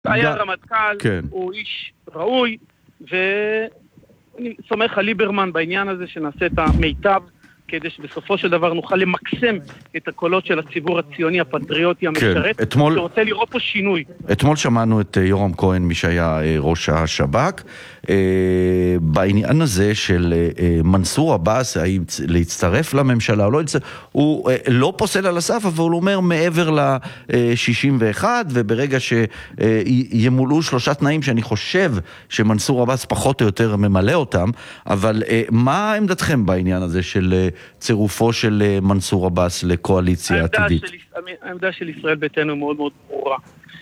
היה רמטכ"ל, כן. הוא איש ראוי, ואני סומך על ליברמן בעניין הזה שנעשה את המיטב, כדי שבסופו של דבר נוכל למקסם את הקולות של הציבור הציוני, הפטריוטי, המשרת, שרוצה לראות פה שינוי. אתמול שמענו את יורם כהן, מי שהיה ראש השב"כ, בעניין הזה של מנסור עבאס, להצטרף לממשלה, הוא לא פוסל על הסף, אבל הוא אומר מעבר ל-61, וברגע שימולאו 3 תנאים שאני חושב שמנסור עבאס פחות או יותר ממלא אותם, אבל מה עמדתכם בעניין הזה של צירופו של מנסור עבאס לקואליציה עתידית? העמדה של ישראל ביתנו מאוד מאוד ברורה.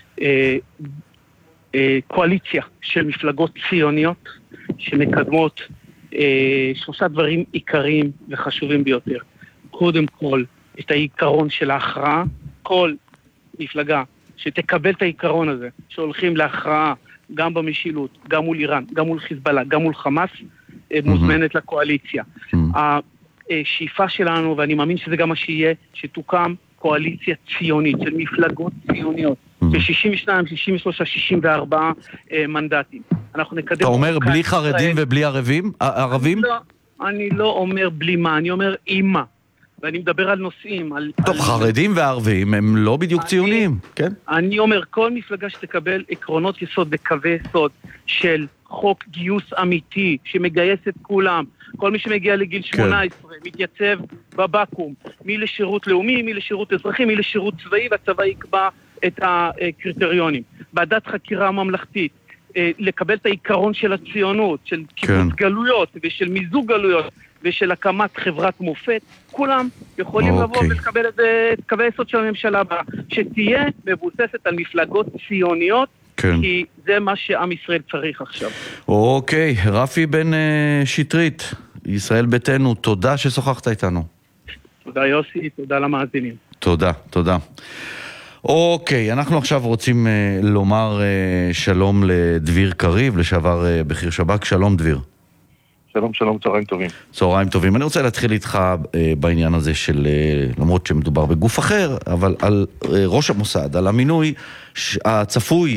קואליציה של מפלגות ציוניות שמקדמות 3 דברים עיקריים וחשובים ביותר. קודם כל, את העיקרון של ההכרעה. כל מפלגה שתקבל את העיקרון הזה, שהולכים להכרעה גם במשילות, גם מול איראן, גם מול חיזבאללה, גם מול חמאס, מוזמנת לקואליציה. השאיפה שלנו, ואני מאמין שזה גם מה שיהיה, שתוקם קואליציה ציונית של מפלגות ציוניות, ב-62, 63, 64 מנדטים. אנחנו נקדם... אתה אומר בלי חרדים ובלי ערבים? אני לא אומר בלי מה, אני אומר אימה. ואני מדבר על נושאים, טוב, חרדים וערבים הם לא בדיוק ציוניים, כן? אני אומר, כל מפלגה שתקבל עקרונות יסוד וקווי יסוד של חוק גיוס אמיתי, שמגייס את כולם, כל מי שמגיע לגיל 18, מתייצב בבקום, מי לשירות לאומי, מי לשירות אזרחי, מי לשירות צבאי, והצבא יקבע את הקריטריונים. ועדת חקירה ממלכתית, לקבל את העיקרון של הציונות, של קיבוץ גלויות ושל מיזוג גלויות, ושל הקמת חברת מופת, כולם יכולים לבוא ולקבל את קווי היסוד של הממשלה הבאה, שתהיה מבוססת על מפלגות ציוניות, כי זה מה שעם ישראל צריך עכשיו. אוקיי, רפי בן שטרית, ישראל ביתנו, תודה ששוחחת איתנו. תודה יוסי, תודה למאזינים. תודה, תודה. אוקיי, אנחנו עכשיו רוצים לומר שלום לדביר קריב, לשעבר בכיר שב"כ. שלום דביר. שלום, שלום, צהריים טובים. צהריים טובים. אני רוצה להתחיל איתך בעניין הזה של, למרות שמדובר בגוף אחר, אבל על ראש המוסד, על המינוי הצפוי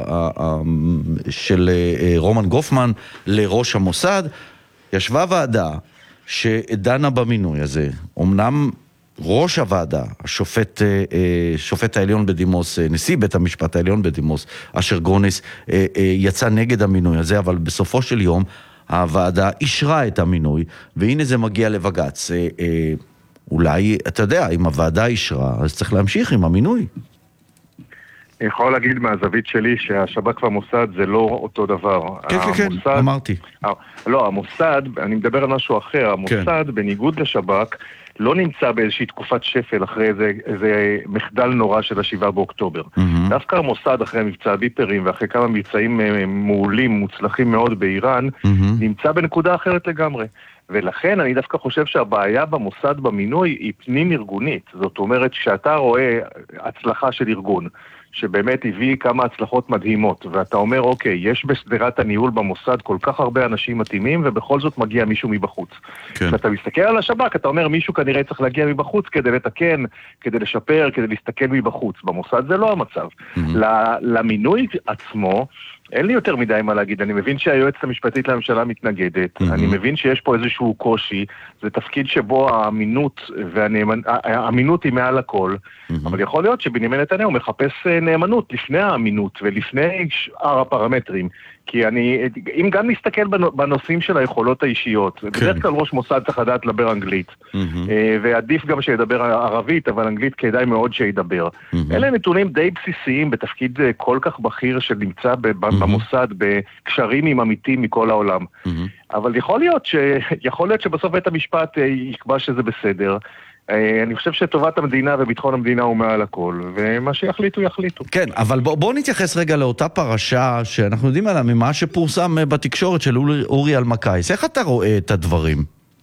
של רומן גופמן לראש המוסד. ישבה ועדה שדנה במינוי הזה. אמנם ראש הוועדה, שופט העליון בדימוס, נשיא בית המשפט העליון בדימוס, אשר גרוניס, יצא נגד המינוי הזה, אבל בסופו של יום הוועדה אישרה את המינוי, והנה זה מגיע לבג"ץ. אולי, אתה יודע, אם הוועדה אישרה, אז צריך להמשיך עם המינוי. אני יכול להגיד מהזווית שלי שהשב"כ והמוסד זה לא אותו דבר. כן, כן, כן, אמרתי. לא, המוסד, אני מדבר על משהו אחר, המוסד בניגוד לשב"כ לא נמצא באיזושהי תקופת שפל אחרי איזה מחדל נורא של 7 באוקטובר. דווקא המוסד אחרי מבצע ביפרים ואחרי כמה מבצעים מעולים, מוצלחים מאוד באיראן, נמצא בנקודה אחרת לגמרי. ולכן אני דווקא חושב שהבעיה במוסד במינוי היא פנים ארגונית. זאת אומרת שאתה רואה הצלחה של ארגון, שבאמת הביא כמה הצלחות מדהימות, ואתה אומר, אוקיי, יש בסדרת הניהול במוסד כל כך הרבה אנשים מתאימים, ובכל זאת מגיע מישהו מבחוץ. כשאתה מסתכל על השב"כ, אתה אומר, מישהו כנראה צריך להגיע מבחוץ כדי לתקן, כדי לשפר, כדי להסתכל מבחוץ. במוסד זה לא המצב. למינוי עצמו, אין לי יותר מדי מה להגיד, אני מבין שהיועצת המשפטית לממשלה מתנגדת, אני מבין שיש פה איזשהו קושי, זה תפקיד שבו האמינות היא מעל הכל, אבל יכול להיות שבנימין נתניהו מחפש נאמנות לפני האמינות ולפני שאר הפרמטרים, כי אם גם נסתכל בנושאים של היכולות האישיות, בדרך כלל ראש מוסד צריך לדעת לדבר אנגלית, ועדיף גם שידבר ערבית, אבל אנגלית כדאי מאוד שידבר. אלה נתונים די בסיסיים בתפקיד כל כך בכיר שנמצא במוסד, בקשרים עם עמיתים מכל העולם. אבל יכול להיות שבסוף בית המשפט יקבע שזה בסדר. אני חושב שטובת המדינה וביטחון המדינה הוא מעל הכל, ומה שיחליטו, יחליטו. כן, אבל בואו נתייחס רגע לאותה פרשה שאנחנו יודעים עליה, ממה שפורסם בתקשורת של אורי אלמקייס. איך אתה רואה את הדברים?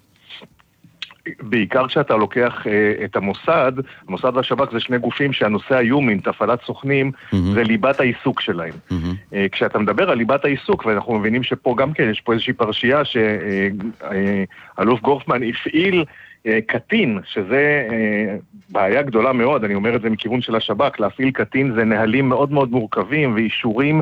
בעיקר כשאתה לוקח את המוסד והשב"כ זה שני גופים שהנושא היומינט, הפעלת סוכנים, זה ליבת העיסוק שלהם. כשאתה מדבר על ליבת העיסוק, ואנחנו מבינים שפה גם כן יש פה איזושהי פרשייה שאלוף גופמן הפעיל קטין, שזה בעיה גדולה מאוד, אני אומר את זה מכיוון של השב"כ, להפעיל קטין זה נהלים מאוד מאוד מורכבים ואישורים